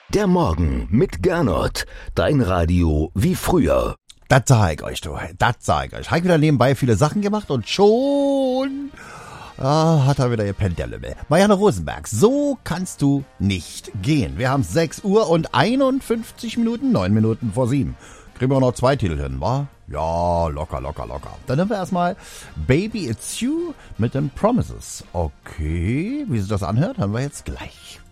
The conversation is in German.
Der Morgen mit Gernot. Dein Radio wie früher. Das sag ich euch, du. Das sag ich euch. Hab wieder nebenbei viele Sachen gemacht und schon hat er wieder gepennt, der Lümmel. Marianne Rosenberg, so kannst du nicht gehen. Wir haben 6 Uhr und 51 Minuten, 9 Minuten vor 7. Kriegen wir noch 2 Titel hin, wa? Ja, locker. Dann nehmen wir erstmal Baby It's You mit den Promises. Okay, wie sich das anhört, hören wir jetzt gleich.